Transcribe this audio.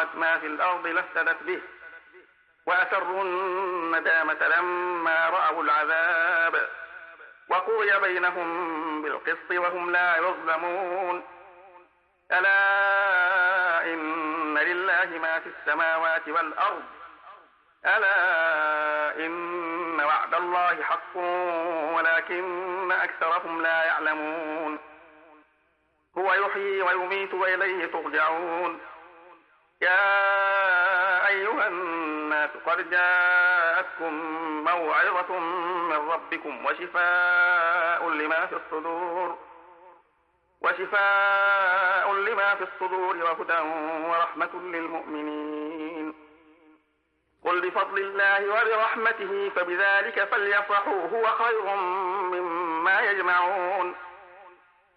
وأظلمت ما في الأرض لافتدت به وأسروا الندامة لما رأوا العذاب وقضي بينهم بالقسط وهم لا يظلمون. ألا إن لله ما في السماوات والأرض ألا إن وعد الله حق ولكن أكثرهم لا يعلمون. هو يحيي ويميت وإليه ترجعون. يا أيها الناس قد جاءتكم موعظة من ربكم وشفاء لما في الصدور وهدى ورحمة للمؤمنين. قل بفضل الله وبرحمته فبذلك فليفرحوا هو خير مما يجمعون.